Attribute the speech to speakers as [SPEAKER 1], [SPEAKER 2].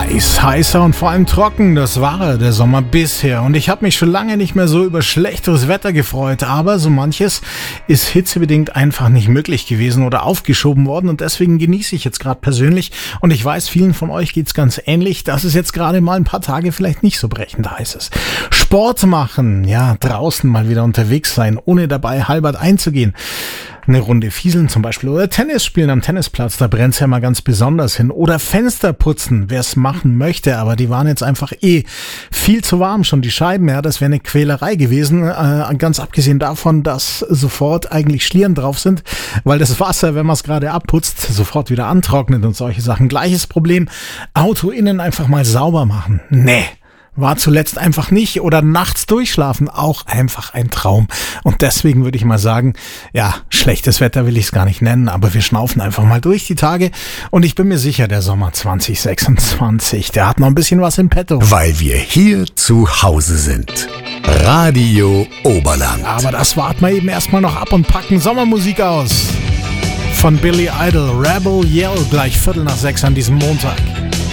[SPEAKER 1] Heiß, heißer und vor allem trocken, das war der Sommer bisher. Und ich habe mich schon lange nicht mehr so über schlechteres Wetter gefreut. Aber so manches ist hitzebedingt einfach nicht möglich gewesen oder aufgeschoben worden. Und deswegen genieße ich jetzt gerade persönlich. Und ich weiß, vielen von euch geht's ganz ähnlich, dass es jetzt gerade mal ein paar Tage vielleicht nicht so brechend heiß ist. Sport machen, ja, draußen mal wieder unterwegs sein, ohne dabei halbert einzugehen. Eine Runde fieseln zum Beispiel oder Tennis spielen am Tennisplatz, da brennt's ja mal ganz besonders hin. Oder Fenster putzen, wer es machen möchte, aber die waren jetzt einfach viel zu warm schon, die Scheiben, ja, das wäre eine Quälerei gewesen, ganz abgesehen davon, dass sofort eigentlich Schlieren drauf sind, weil das Wasser, wenn man es gerade abputzt, sofort wieder antrocknet und solche Sachen. Gleiches Problem, Auto innen einfach mal sauber machen. Nee. War zuletzt einfach nicht oder nachts durchschlafen, auch einfach ein Traum. Und deswegen würde ich mal sagen, ja, schlechtes Wetter will ich es gar nicht nennen, aber wir schnaufen einfach mal durch die Tage. Und ich bin mir sicher, der Sommer 2026, der hat noch ein bisschen was im Petto.
[SPEAKER 2] Weil wir hier zu Hause sind. Radio Oberland.
[SPEAKER 1] Aber das warten wir eben erstmal noch ab und packen Sommermusik aus. Von Billy Idol, Rebel Yell, gleich 5:45 an diesem Montag.